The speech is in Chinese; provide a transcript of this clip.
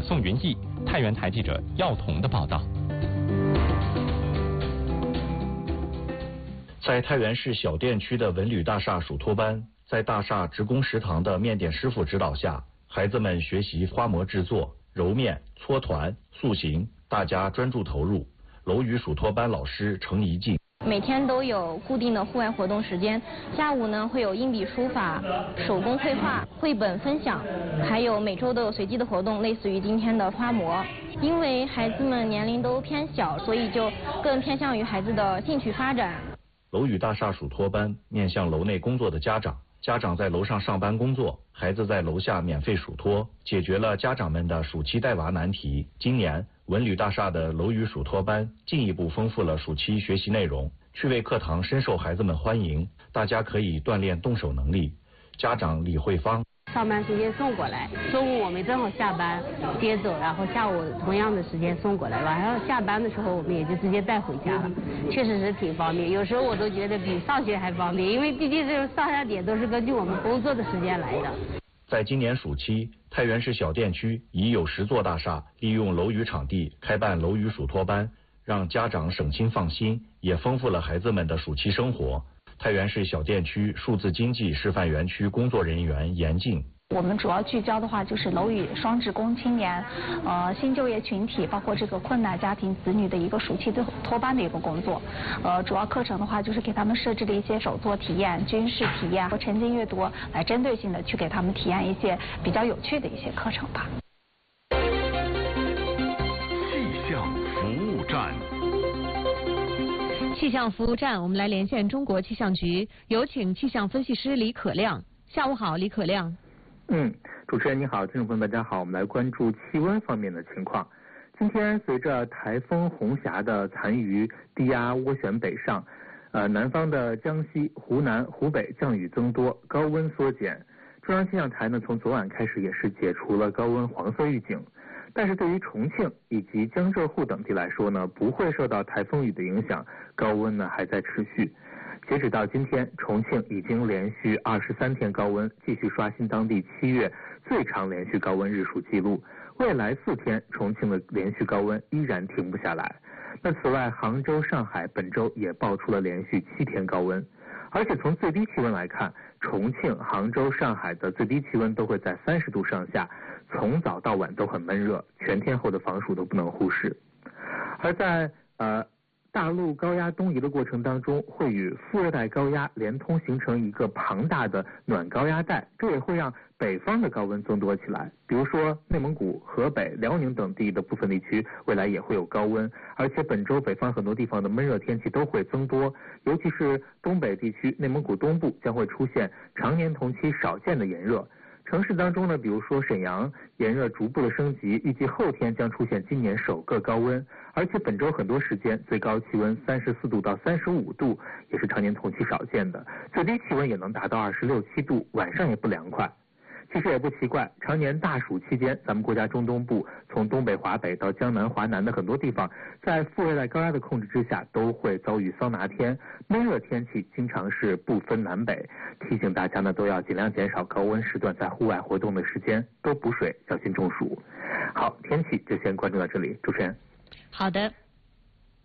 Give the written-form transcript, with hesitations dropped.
宋云逸、太原台记者耀彤的报道。 在太原市小店区的文旅大厦属托班，在大厦职工食堂的面点师傅指导下，孩子们学习花模制作、揉面、搓团、塑形，大家专注投入。楼宇属托班老师程怡静。 每天都有固定的户外活动时间，下午呢会有硬笔书法、手工绘画、绘本分享，还有每周都有随机的活动，类似于今天的花模。因为孩子们年龄都偏小，所以就更偏向于孩子的兴趣发展。 楼宇大厦属托班，面向楼内工作的家长，家长在楼上上班工作，孩子在楼下免费属托，解决了家长们的暑期带娃难题。今年文旅大厦的楼宇属托班进一步丰富了暑期学习内容，趣味课堂深受孩子们欢迎，大家可以锻炼动手能力。家长李慧芳。 上班时间送过来，中午我们正好下班接走，然后下午同样的时间送过来，晚上下班的时候我们也就直接带回家了，确实是挺方便。有时候我都觉得比上学还方便，因为毕竟这种上下点都是根据我们工作的时间来的。 在今年暑期，太原市小店区已有10座大厦利用楼宇场地开办楼宇属托班，让家长省心放心，也丰富了孩子们的暑期生活。太原市小店区数字经济示范园区工作人员严静。 我们主要聚焦的话就是楼宇双职工青年，新就业群体，包括这个困难家庭子女的一个暑期的托班的一个工作。主要课程的话就是给他们设置了一些手作体验、军事体验和沉浸阅读，来针对性的去给他们体验一些比较有趣的一些课程吧。 气象服务站。 气象服务站，我们来连线中国气象局，有请气象分析师李可亮。下午好，李可亮。 主持人你好，听众朋友们大家好，我们来关注气温方面的情况。今天随着台风红霞的残余，低压涡旋北上，南方的江西、湖南、湖北降雨增多，高温缩减。中央气象台呢，从昨晚开始也是解除了高温黄色预警。但是对于重庆以及江浙沪等地来说呢，不会受到台风雨的影响，高温呢还在持续。截止到今天，重庆已经连续23天高温，继续刷新当地7月最长连续高温日数记录。未来4天，重庆的连续高温依然停不下来。那此外，杭州、上海本周也爆出了连续7天高温。而且从最低气温来看，重庆、杭州、上海的最低气温都会在30度上下，从早到晚都很闷热，全天候的防暑都不能忽视。而在大陆高压东移的过程当中，会与副热带高压连通形成一个庞大的暖高压带，这也会让北方的高温增多起来。比如说内蒙古、河北、辽宁等地的部分地区未来也会有高温，而且本周北方很多地方的闷热天气都会增多，尤其是东北地区、内蒙古东部将会出现常年同期少见的炎热。城市当中呢，比如说沈阳，炎热逐步的升级，预计后天将出现今年首个高温，而且本周很多时间最高气温34度到35度，也是常年同期少见的，最低气温也能达到26、7度，晚上也不凉快。其实也不奇怪，常年大暑期间，咱们国家中东部从东北华北到江南华南的很多地方，在副热带高压的控制之下，都会遭遇桑拿天，闷热天气经常是不分南北。提醒大家呢，都要尽量减少高温时段在户外活动的时间，多补水，小心中暑。好，天气就先关注到这里，主持人。 好的。